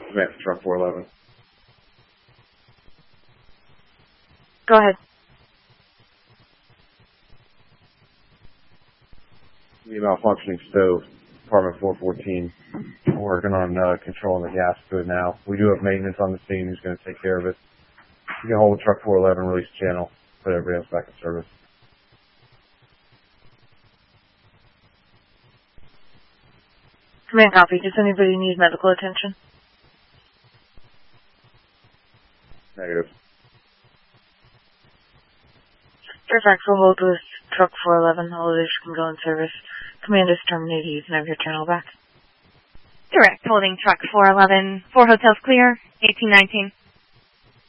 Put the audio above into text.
Command for truck 411. Go ahead. The malfunctioning stove, apartment 414. We're working on controlling the gas to it now. We do have maintenance on the scene who's going to take care of it. You can hold the truck 411, release the channel, put everybody else back in service. Command copy. Does anybody need medical attention? Negative. Fairfax will hold with truck 411. All others can go in service. Command is terminated. You can have your channel back. Direct holding truck 411. 4 hotels clear. 1819.